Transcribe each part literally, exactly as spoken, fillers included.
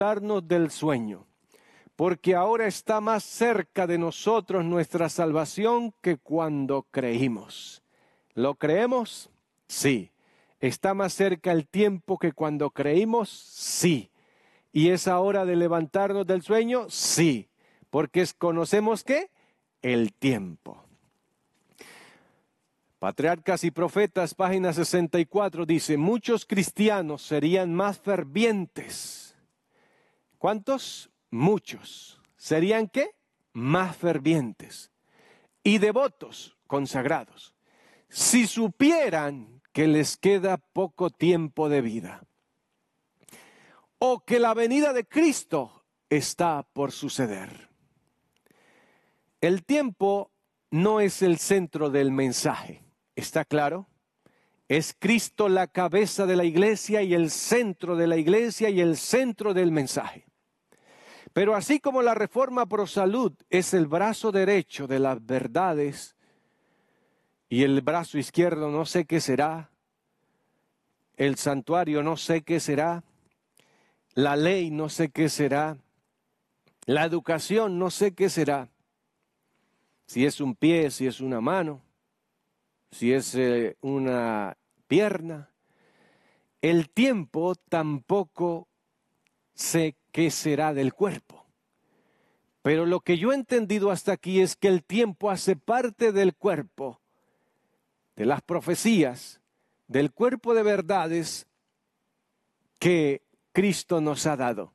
levantarnos del sueño, porque ahora está más cerca de nosotros nuestra salvación que cuando creímos. ¿Lo creemos? Sí. ¿Está más cerca el tiempo que cuando creímos? Sí. ¿Y es hora de levantarnos del sueño? Sí. Porque conocemos ¿qué? El tiempo. Patriarcas y Profetas, página sesenta y cuatro, dice, muchos cristianos serían más fervientes. ¿Cuántos? Muchos. ¿Serían qué? Más fervientes. Y devotos, consagrados, si supieran que les queda poco tiempo de vida, o que la venida de Cristo está por suceder. El tiempo no es el centro del mensaje. ¿Está claro? Es Cristo la cabeza de la iglesia y el centro de la iglesia y el centro del mensaje. Pero así como la Reforma Pro Salud es el brazo derecho de las verdades y el brazo izquierdo no sé qué será, el santuario no sé qué será, la ley no sé qué será, la educación no sé qué será, si es un pie, si es una mano, si es eh, una pierna. El tiempo tampoco sé qué será del cuerpo. Pero lo que yo he entendido hasta aquí es que el tiempo hace parte del cuerpo, de las profecías, del cuerpo de verdades que Cristo nos ha dado.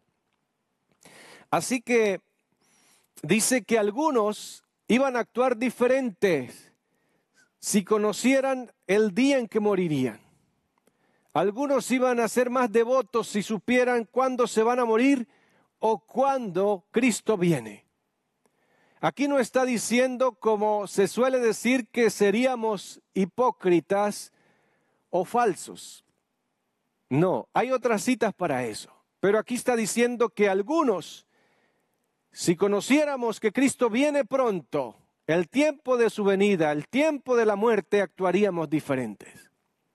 Así que dice que algunos iban a actuar diferentes si conocieran el día en que morirían. Algunos iban a ser más devotos si supieran cuándo se van a morir o cuándo Cristo viene. Aquí no está diciendo, como se suele decir, que seríamos hipócritas o falsos. No, hay otras citas para eso. Pero aquí está diciendo que algunos, si conociéramos que Cristo viene pronto, el tiempo de su venida, el tiempo de la muerte, actuaríamos diferentes.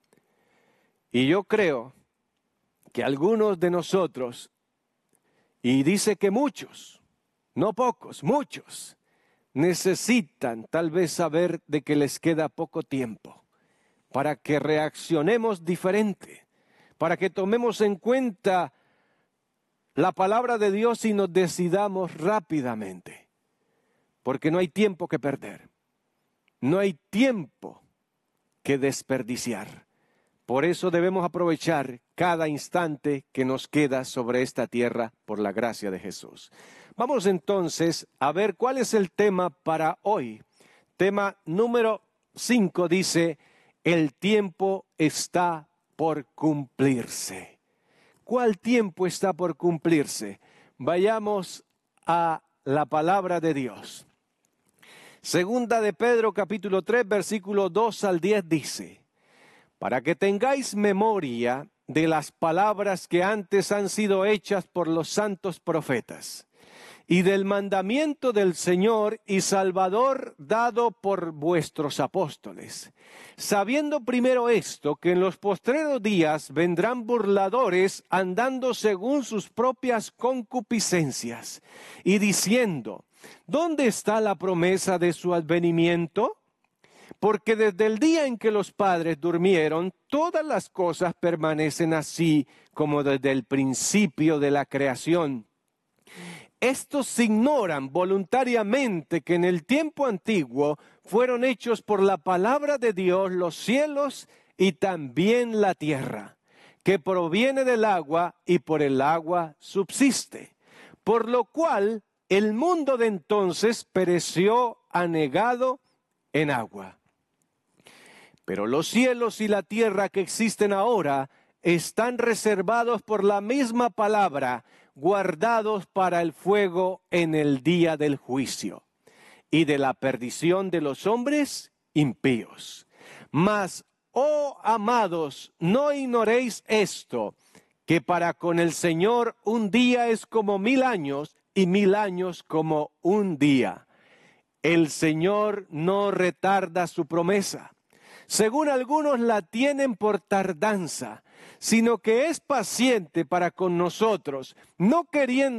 Y yo creo que algunos de nosotros, y dice que muchos, no pocos, muchos, necesitan tal vez saber de que les queda poco tiempo para que reaccionemos diferente, para que tomemos en cuenta la palabra de Dios y nos decidamos rápidamente. Porque no hay tiempo que perder, no hay tiempo que desperdiciar. Por eso debemos aprovechar cada instante que nos queda sobre esta tierra por la gracia de Jesús. Vamos entonces a ver cuál es el tema para hoy. Tema número cinco dice, el tiempo está por cumplirse. ¿Cuál tiempo está por cumplirse? Vayamos a la palabra de Dios. Segunda de Pedro capítulo tres versículo dos al diez dice, para que tengáis memoria de las palabras que antes han sido hechas por los santos profetas, y del mandamiento del Señor y Salvador dado por vuestros apóstoles, sabiendo primero esto, que en los postreros días vendrán burladores andando según sus propias concupiscencias, y diciendo, ¿dónde está la promesa de su advenimiento? Porque desde el día en que los padres durmieron, todas las cosas permanecen así como desde el principio de la creación. Estos ignoran voluntariamente que en el tiempo antiguo fueron hechos por la palabra de Dios los cielos y también la tierra, que proviene del agua y por el agua subsiste, por lo cual el mundo de entonces pereció anegado en agua. Pero los cielos y la tierra que existen ahora están reservados por la misma palabra, guardados para el fuego en el día del juicio y de la perdición de los hombres impíos. Mas, oh amados, no ignoréis esto, que para con el Señor un día es como mil años y mil años como un día. El Señor no retarda su promesa, según algunos la tienen por tardanza, sino que es paciente para con nosotros, no queriendo